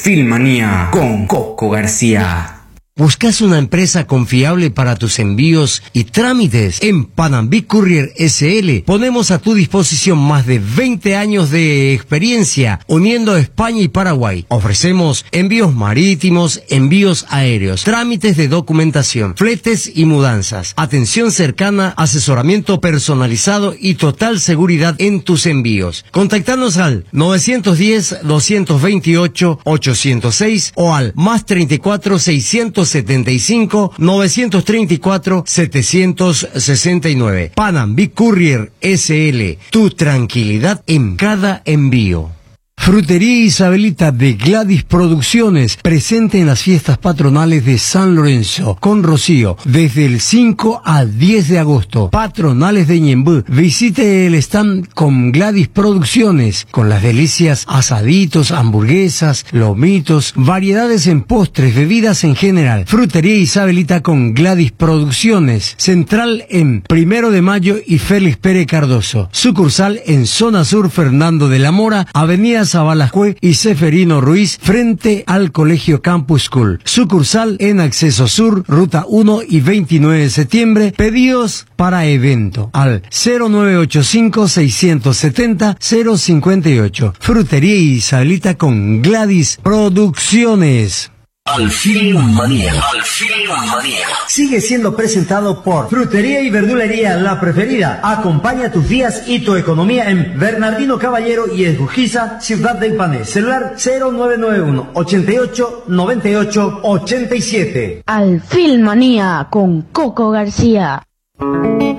Filmanía con Coco García. ¿Buscas una empresa confiable para tus envíos y trámites? En Panambic Courier SL ponemos a tu disposición más de 20 años de experiencia uniendo España y Paraguay. Ofrecemos envíos marítimos, envíos aéreos, trámites de documentación, fletes y mudanzas, atención cercana, asesoramiento personalizado y total seguridad en tus envíos. Contactanos al 910-228-806 o al más 34 675 934 769. Panambic Courier SL, tu tranquilidad en cada envío. Frutería Isabelita de Gladys Producciones, presente en las fiestas patronales de San Lorenzo, con Rocío, desde el 5 al 10 de agosto. Patronales de Ñemby. Visite el stand con Gladys Producciones, con las delicias asaditos, hamburguesas, lomitos, variedades en postres, bebidas en general. Frutería Isabelita con Gladys Producciones, central en 1 de Mayo y Félix Pérez Cardoso. Sucursal en Zona Sur Fernando de la Mora, Avenida Sabalajue y Seferino Ruiz, frente al Colegio Campus School. Sucursal en Acceso Sur, Ruta 1 y 29 de septiembre. Pedidos para evento al 0985-670-058. Frutería Isabelita con Gladys Producciones. Al Filmanía. Sigue siendo presentado por Frutería y Verdulería La Preferida. Acompaña tus días y tu economía en Bernardino Caballero y Escojiza, Ciudad del Pané. Celular 0991 88 98 87. Al Filmanía con Coco García.